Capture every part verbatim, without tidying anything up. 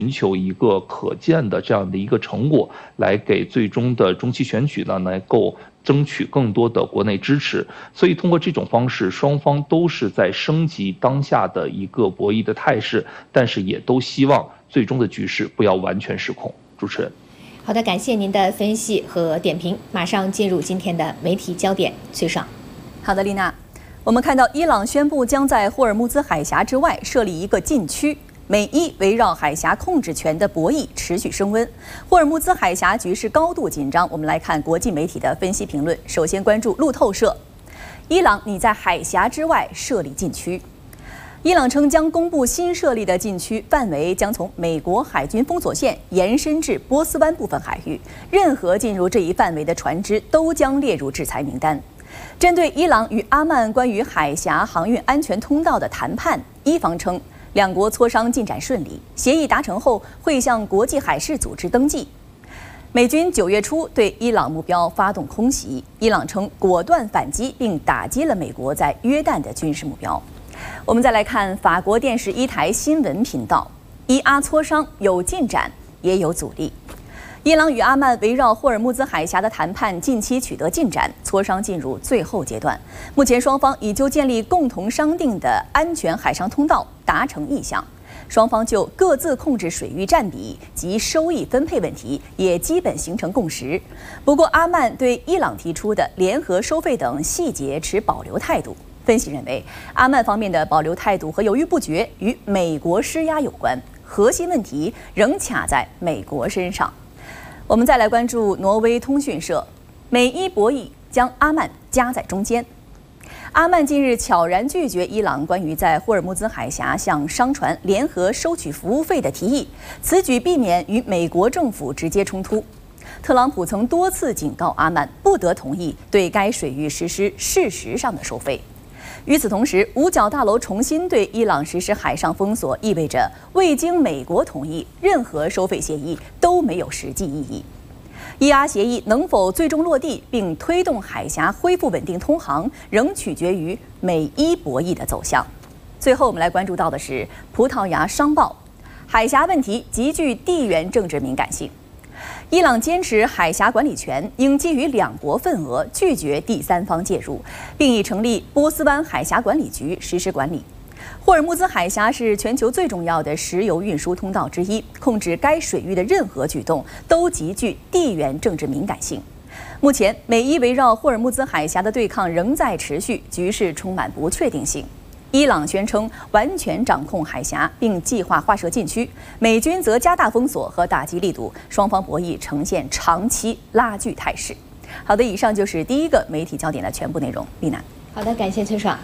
寻求一个可见的这样的一个成果，来给最终的中期选举呢能够争取更多的国内支持。所以通过这种方式，双方都是在升级当下的一个博弈的态势，但是也都希望最终的局势不要完全失控。主持人。 好的，感谢您的分析和点评。马上进入今天的媒体焦点，崔爽。 好的，丽娜，我们看到伊朗宣布将在霍尔木兹海峡之外设立一个禁区。美伊围绕海峡控制权的博弈持续升温，霍尔木兹海峡局势高度紧张。我们来看国际媒体的分析评论。首先关注路透社：伊朗拟在海峡之外设立禁区。伊朗称将公布新设立的禁区范围将从美国海军封锁线延伸至波斯湾部分海域，任何进入这一范围的船只都将列入制裁名单。针对伊朗与阿曼关于海峡航运安全通道的谈判，伊方称两国磋商进展顺利，协议达成后会向国际海事组织登记。美军九月初对伊朗目标发动空袭，伊朗称果断反击并打击了美国在约旦的军事目标。我们再来看法国电视一台新闻频道，伊阿磋商有进展也有阻力。伊朗与阿曼围绕霍尔木兹海峡的谈判近期取得进展，磋商进入最后阶段。目前双方已就建立共同商定的安全海上通道达成意向，双方就各自控制水域占比及收益分配问题也基本形成共识。不过，阿曼对伊朗提出的联合收费等细节持保留态度。分析认为，阿曼方面的保留态度和犹豫不决与美国施压有关，核心问题仍卡在美国身上。我们再来关注挪威通讯社，美伊博弈将阿曼夹在中间。阿曼近日悄然拒绝伊朗关于在霍尔木兹海峡向商船联合收取服务费的提议，此举避免与美国政府直接冲突。特朗普曾多次警告阿曼不得同意对该水域实施事实上的收费。与此同时，五角大楼重新对伊朗实施海上封锁，意味着未经美国同意，任何收费协议都没有实际意义。伊阿协议能否最终落地并推动海峡恢复稳定通航，仍取决于美伊博弈的走向。最后，我们来关注到的是葡萄牙商报：海峡问题极具地缘政治敏感性。伊朗坚持海峡管理权应基于两国份额，拒绝第三方介入，并已成立波斯湾海峡管理局实施管理。霍尔木兹海峡是全球最重要的石油运输通道之一，控制该水域的任何举动都极具地缘政治敏感性。目前，美伊围绕霍尔木兹海峡的对抗仍在持续，局势充满不确定性。伊朗宣称完全掌控海峡，并计划划设禁区；美军则加大封锁和打击力度，双方博弈呈现长期拉锯态势。好的，以上就是第一个媒体焦点的全部内容。丽娜， 好的，感谢崔爽。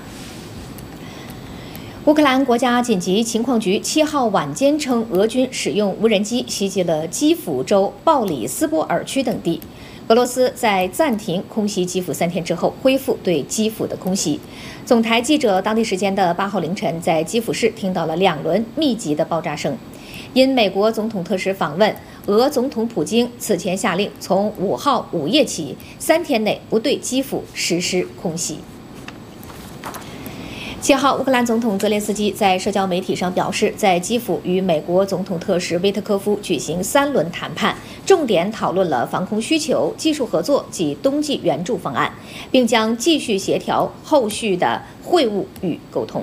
乌克兰国家紧急情况局七号晚间称，俄军使用无人机袭击了基辅州鲍里斯波尔区等地。俄罗斯在暂停空袭基辅三天之后，恢复对基辅的空袭。总台记者当地时间的八号凌晨在基辅市听到了两轮密集的爆炸声。因美国总统特使访问，俄总统普京此前下令从五号午夜起三天内不对基辅实施空袭。七号，乌克兰总统泽连斯基在社交媒体上表示，在基辅与美国总统特使威特科夫举行三轮谈判，重点讨论了防空需求、技术合作及冬季援助方案，并将继续协调后续的会晤与沟通。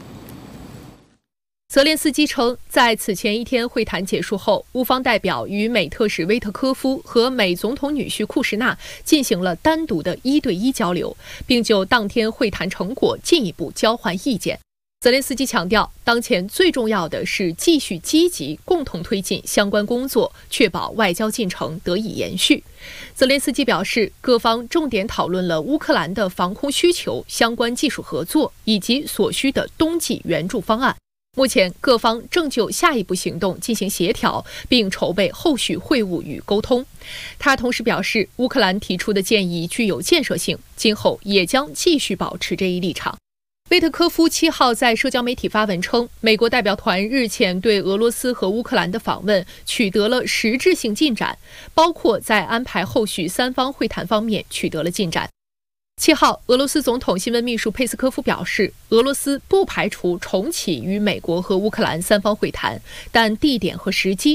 泽连斯基称，在此前一天会谈结束后，乌方代表与美特使威特科夫和美总统女婿库什纳进行了单独的一对一交流，并就当天会谈成果进一步交换意见。泽连斯基强调，当前最重要的是继续积极共同推进相关工作，确保外交进程得以延续。泽连斯基表示，各方重点讨论了乌克兰的防空需求、相关技术合作以及所需的冬季援助方案。目前，各方正就下一步行动进行协调，并筹备后续会晤与沟通。他同时表示，乌克兰提出的建议具有建设性，今后也将继续保持这一立场。威特科夫七号在社交媒体发文称，美国代表团日前对俄罗斯和乌克兰的访问取得了实质性进展，包括在安排后续三方会谈方面取得了进展。 七号，俄罗斯总统新闻秘书佩斯科夫表示，俄罗斯不排除重启与美国和乌克兰三方会谈，但地点和时机